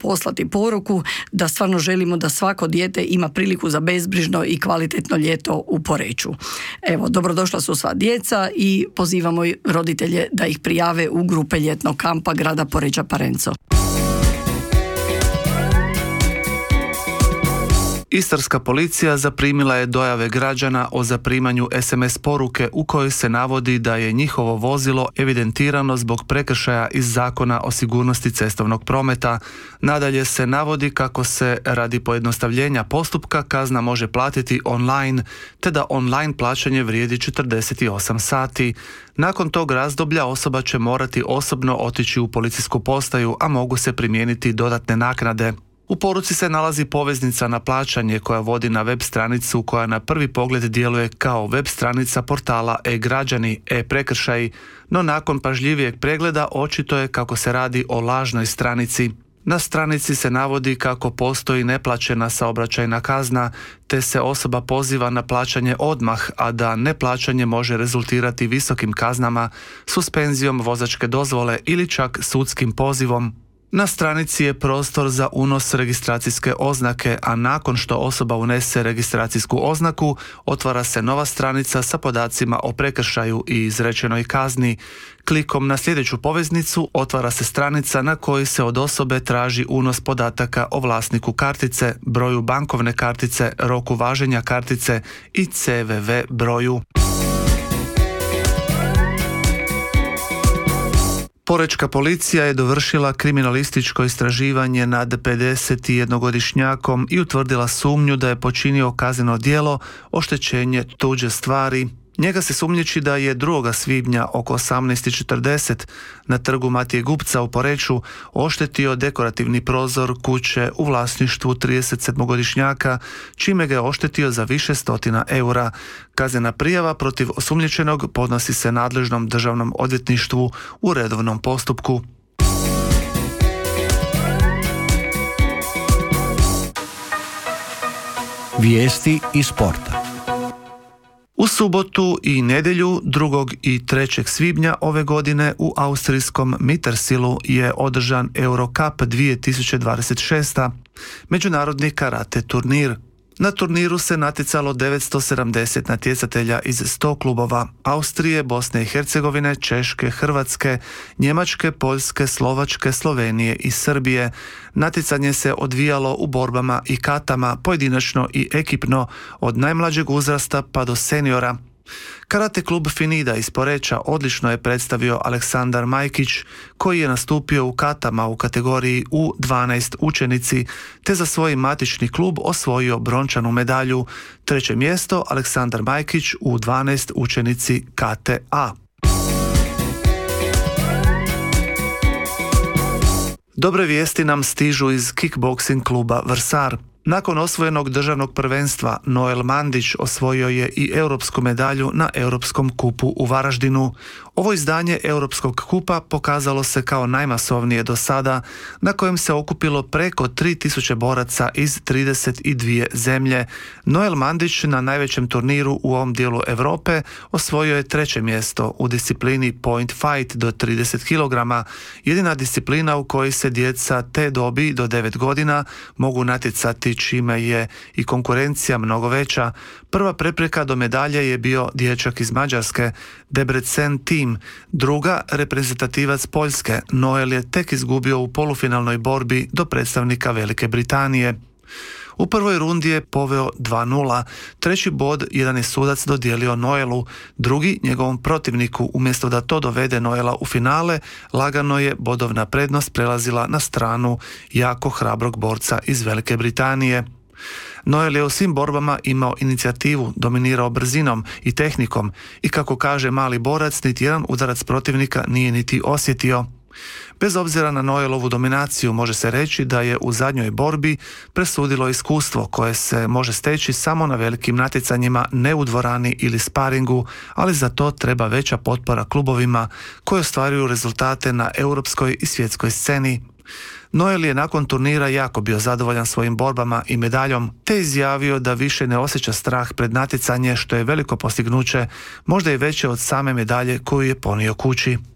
poslati poruku da stvarno želimo da svako dijete ima priliku za bezbrižno i kvalitetno ljeto u Poreču. Evo, dobrodošla su sva djeca i pozivamo roditelje da ih prijave u grupe ljetnog kampa grada Poreča Parenco. Istarska policija zaprimila je dojave građana o zaprimanju SMS poruke u kojoj se navodi da je njihovo vozilo evidentirano zbog prekršaja iz Zakona o sigurnosti cestovnog prometa. Nadalje se navodi kako se radi pojednostavljenja postupka kazna može platiti online, te da online plaćanje vrijedi 48 sati. Nakon tog razdoblja osoba će morati osobno otići u policijsku postaju, a mogu se primijeniti dodatne naknade. U poruci se nalazi poveznica na plaćanje koja vodi na web stranicu koja na prvi pogled djeluje kao web stranica portala e-građani, e-prekršaji, no nakon pažljivijeg pregleda očito je kako se radi o lažnoj stranici. Na stranici se navodi kako postoji neplaćena saobraćajna kazna, te se osoba poziva na plaćanje odmah, a da neplaćanje može rezultirati visokim kaznama, suspenzijom vozačke dozvole ili čak sudskim pozivom. Na stranici je prostor za unos registracijske oznake, a nakon što osoba unese registracijsku oznaku, otvara se nova stranica sa podacima o prekršaju i izrečenoj kazni. Klikom na sljedeću poveznicu otvara se stranica na kojoj se od osobe traži unos podataka o vlasniku kartice, broju bankovne kartice, roku važenja kartice i CVV broju. Porečka policija je dovršila kriminalističko istraživanje nad 51-godišnjakom i utvrdila sumnju da je počinio kazneno djelo oštećenje tuđe stvari. Njega se sumnjiči da je 2. svibnja oko 18:40 na trgu Matije Gupca u Poreču oštetio dekorativni prozor kuće u vlasništvu 37-godišnjaka, čime ga je oštetio za više stotina eura. Kaznena prijava protiv osumnjičenog podnosi se nadležnom državnom odvjetništvu u redovnom postupku. Vijesti iz sporta. U subotu i nedjelju 2. i 3. svibnja ove godine u austrijskom Mittersilu je održan Eurocup 2026. međunarodni karate turnir. Na turniru se natjecalo 970 natjecatelja iz 100 klubova Austrije, Bosne i Hercegovine, Češke, Hrvatske, Njemačke, Poljske, Slovačke, Slovenije i Srbije. Natjecanje se odvijalo u borbama i katama, pojedinačno i ekipno, od najmlađeg uzrasta pa do seniora. Karate klub Finida iz Poreča odlično je predstavio Aleksandar Majkić, koji je nastupio u katama u kategoriji U12 učenici, te za svoj matični klub osvojio brončanu medalju. 3. mjesto Aleksandar Majkić u 12 učenici KTA. Dobre vijesti nam stižu iz kickboksing kluba Vrsar. Nakon osvojenog državnog prvenstva, Noel Mandić osvojio je i europsku medalju na Europskom kupu u Varaždinu. Ovo izdanje Europskog kupa pokazalo se kao najmasovnije do sada, na kojem se okupilo preko 3000 boraca iz 32 zemlje. Noel Mandić na najvećem turniru u ovom dijelu Europe osvojio je 3. mjesto u disciplini Point Fight do 30 kg, jedina disciplina u kojoj se djeca te dobi do 9 godina mogu natjecati, čime je i konkurencija mnogo veća. Prva prepreka do medalje je bio dječak iz Mađarske, Debrecen Tim, druga reprezentativac Poljske. Noel je tek izgubio u polufinalnoj borbi do predstavnika Velike Britanije. U prvoj rundi je poveo 2:0, 3. bod jedan je sudac dodijelio Noelu, drugi njegovom protivniku. Umjesto da to dovede Noela u finale, lagano je bodovna prednost prelazila na stranu jako hrabrog borca iz Velike Britanije. Noel je u svim borbama imao inicijativu, dominirao brzinom i tehnikom i kako kaže mali borac, niti jedan udarac protivnika nije niti osjetio. Bez obzira na Noelovu dominaciju može se reći da je u zadnjoj borbi presudilo iskustvo koje se može steći samo na velikim natjecanjima, ne u dvorani ili sparingu, ali za to treba veća potpora klubovima koji ostvaruju rezultate na europskoj i svjetskoj sceni. Noel je nakon turnira jako bio zadovoljan svojim borbama i medaljom, te izjavio da više ne osjeća strah pred natjecanje, što je veliko postignuće, možda i veće od same medalje koju je ponio kući.